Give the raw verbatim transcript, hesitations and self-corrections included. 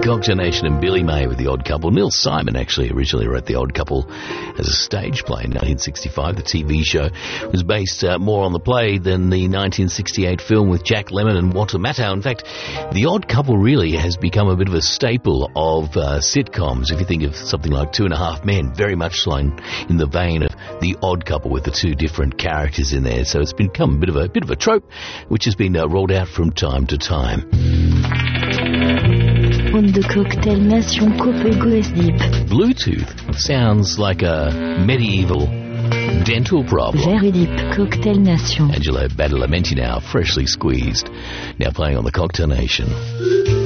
Cocktail Nation and Billy May with The Odd Couple. Neil Simon actually originally wrote The Odd Couple as a stage play in nineteen sixty-five. The T V show was based uh, more on the play than the nineteen sixty-eight film with Jack Lemmon and Walter Matthau. In fact, The Odd Couple really has become a bit of a staple of uh, sitcoms. If you think of something like Two and a Half Men, very much like in the vein of The Odd Couple with the two different characters in there. So it's become a bit of a bit of a trope, which has been uh, rolled out from time to time. On de Cocktail Nation, Copego S Deep. Bluetooth sounds like a medieval dental problem. Very deep, Cocktail Nation. Angelo Badalamenti now, freshly squeezed. Now playing on the Cocktail Nation.